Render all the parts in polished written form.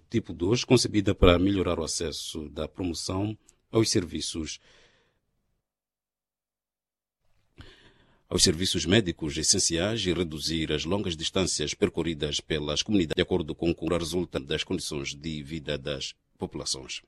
tipo 2, concebida para melhorar o acesso da promoção aos serviços médicos essenciais e reduzir as longas distâncias percorridas pelas comunidades, de acordo com o resultado das condições de vida das populações.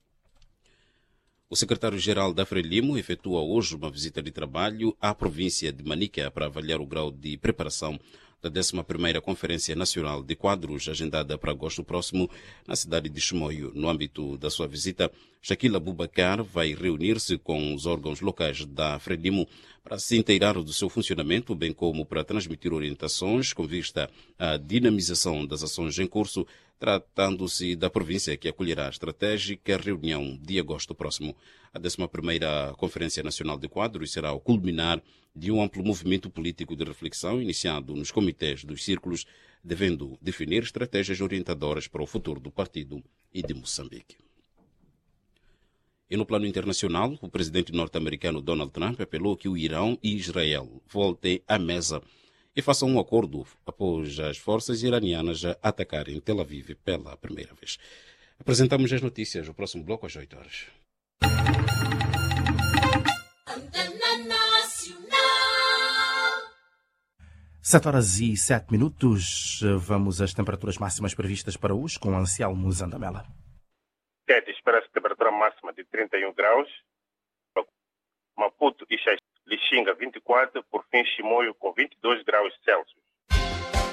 O secretário-geral da Frelimo efetua hoje uma visita de trabalho à província de Manica para avaliar o grau de preparação da 11ª Conferência Nacional de Quadros, agendada para agosto próximo na cidade de Chimoio. No âmbito da sua visita, Shaquille Abubakar vai reunir-se com os órgãos locais da Frelimo para se inteirar do seu funcionamento, bem como para transmitir orientações com vista à dinamização das ações em curso, tratando-se da província que acolherá a estratégica reunião de agosto próximo. A 11ª Conferência Nacional de Quadros será o culminar de um amplo movimento político de reflexão iniciado nos comitês dos círculos, devendo definir estratégias orientadoras para o futuro do partido e de Moçambique. E no plano internacional, o presidente norte-americano Donald Trump apelou que o Irão e Israel voltem à mesa e façam um acordo após as forças iranianas atacarem Tel Aviv pela primeira vez. Apresentamos as notícias no próximo bloco às 8 horas. 7h07. Vamos às temperaturas máximas previstas para hoje com Anselmo Zandamela. Tete espera-se temperatura máxima de 31 graus. Maputo e Lixinga 24, por fim Chimoio com 22 graus Celsius.